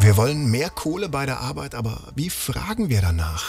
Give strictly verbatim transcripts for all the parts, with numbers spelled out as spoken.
Wir wollen mehr Kohle bei der Arbeit, aber wie fragen wir danach?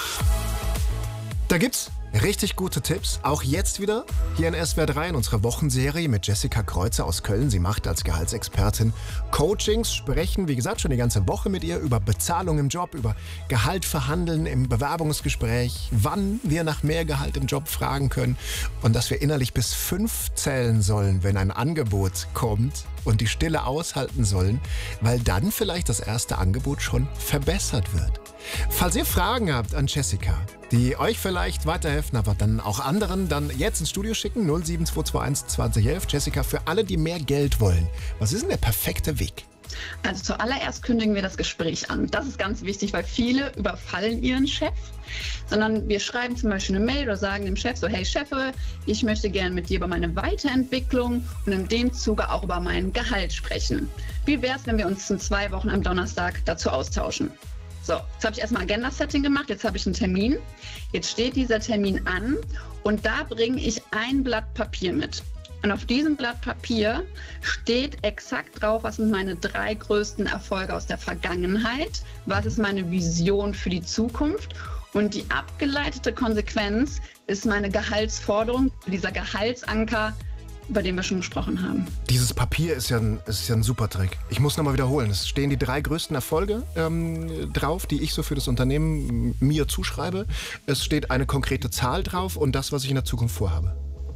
Da gibt's richtig gute Tipps, auch jetzt wieder hier in S W R drei in unserer Wochenserie mit Jessica Kreuzer aus Köln. Sie macht als Gehaltsexpertin Coachings, sprechen, wie gesagt, schon die ganze Woche mit ihr über Bezahlung im Job, über Gehalt verhandeln im Bewerbungsgespräch, wann wir nach mehr Gehalt im Job fragen können und dass wir innerlich bis fünf zählen sollen, wenn ein Angebot kommt und die Stille aushalten sollen, weil dann vielleicht das erste Angebot schon verbessert wird. Falls ihr Fragen habt an Jessica, die euch vielleicht weiterhelfen, aber dann auch anderen, dann jetzt ins Studio schicken, null sieben zwei zwei eins zwanzig elf. Jessica, für alle, die mehr Geld wollen, was ist denn der perfekte Weg? Also zuallererst kündigen wir das Gespräch an. Das ist ganz wichtig, weil viele überfallen ihren Chef, sondern wir schreiben zum Beispiel eine Mail oder sagen dem Chef so, hey Chefe, ich möchte gerne mit dir über meine Weiterentwicklung und in dem Zuge auch über mein Gehalt sprechen. Wie wäre es, wenn wir uns in zwei Wochen am Donnerstag dazu austauschen? So, jetzt habe ich erstmal Agenda-Setting gemacht, jetzt habe ich einen Termin. Jetzt steht dieser Termin an und da bringe ich ein Blatt Papier mit. Und auf diesem Blatt Papier steht exakt drauf, was sind meine drei größten Erfolge aus der Vergangenheit, was ist meine Vision für die Zukunft und die abgeleitete Konsequenz ist meine Gehaltsforderung, dieser Gehaltsanker, über den wir schon gesprochen haben. Dieses Papier ist ja ein, ist ja ein super Trick. Ich muss nochmal wiederholen. Es stehen die drei größten Erfolge ähm, drauf, die ich so für das Unternehmen mir zuschreibe. Es steht eine konkrete Zahl drauf und das, was ich in der Zukunft vorhabe.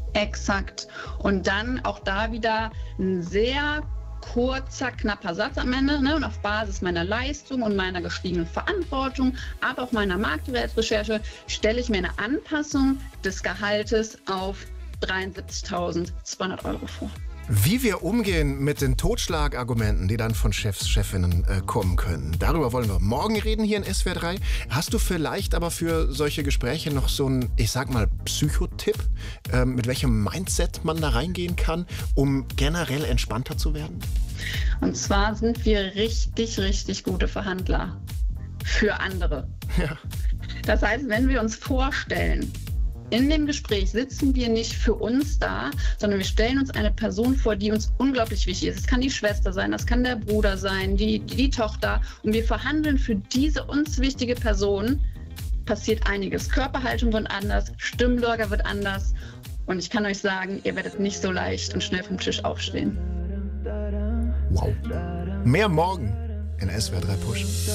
Exakt. Und dann auch da wieder ein sehr kurzer, knapper Satz am Ende. Ne? Und auf Basis meiner Leistung und meiner gestiegenen Verantwortung, aber auch meiner Marktwertrecherche, stelle ich mir eine Anpassung des Gehaltes auf dreiundsiebzigtausendzweihundert Euro vor. Wie wir umgehen mit den Totschlagargumenten, die dann von Chefs, Chefinnen äh, kommen können, darüber wollen wir morgen reden hier in S W R drei. Hast du vielleicht aber für solche Gespräche noch so einen, ich sag mal, Psychotipp, äh, mit welchem Mindset man da reingehen kann, um generell entspannter zu werden? Und zwar sind wir richtig, richtig gute Verhandler für andere. Ja. Das heißt, wenn wir uns vorstellen, in dem Gespräch sitzen wir nicht für uns da, sondern wir stellen uns eine Person vor, die uns unglaublich wichtig ist. Es kann die Schwester sein, das kann der Bruder sein, die, die, die Tochter. Und wir verhandeln für diese uns wichtige Person. Passiert einiges. Körperhaltung wird anders, Stimmlage wird anders. Und ich kann euch sagen, ihr werdet nicht so leicht und schnell vom Tisch aufstehen. Wow. Mehr morgen in S W R drei Push.